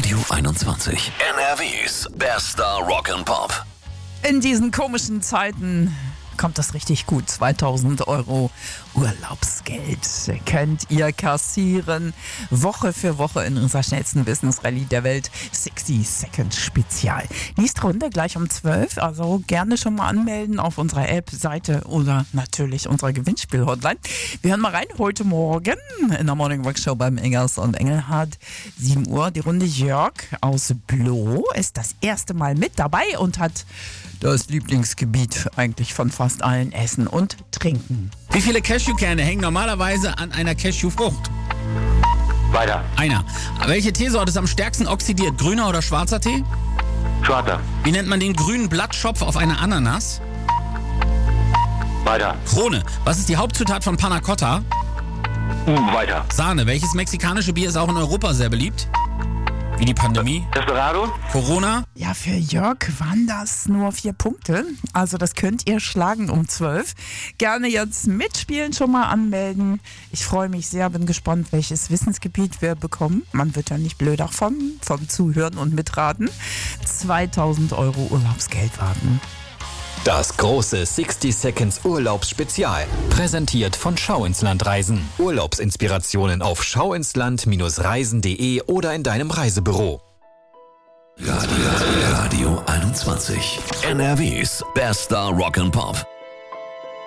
Radio 21. NRWs bester Rock'n'Pop. In diesen komischen Zeiten kommt das richtig gut. 2000 Euro Urlaubsgeld könnt ihr kassieren. Woche für Woche in unserer schnellsten Business-Rallye der Welt. 60 Seconds Spezial. Nächste Runde gleich um 12. Also gerne schon mal anmelden auf unserer App, Seite oder natürlich unserer Gewinnspiel-Hotline. Wir hören mal rein. Heute Morgen in der Morning Rock Show beim Engers und Engelhardt. 7 Uhr. Die Runde Jörg aus Bloh ist das erste Mal mit dabei und hat das Lieblingsgebiet eigentlich von fast allen: Essen und Trinken. Wie viele Cashewkerne hängen normalerweise an einer Cashewfrucht? Weiter. Einer. Welche Teesorte ist am stärksten oxidiert? Grüner oder schwarzer Tee? Schwarzer. Wie nennt man den grünen Blattschopf auf einer Ananas? Weiter. Krone. Was ist die Hauptzutat von Panna Cotta? Weiter. Sahne. Welches mexikanische Bier ist auch in Europa sehr beliebt? Wie die Pandemie? Desperado? Corona? Ja, für Jörg waren das nur 4 Punkte. Also das könnt ihr schlagen um 12. Gerne jetzt mitspielen, schon mal anmelden. Ich freue mich sehr, bin gespannt, welches Wissensgebiet wir bekommen. Man wird ja nicht blöd davon, vom Zuhören und Mitraten. 2000 Euro Urlaubsgeld warten. Das große 60 Seconds Urlaubsspezial. Präsentiert von Schau ins Land Reisen. Urlaubsinspirationen auf schauinsland-reisen.de oder in deinem Reisebüro. Radio 21. NRWs bester Rock'n'Pop.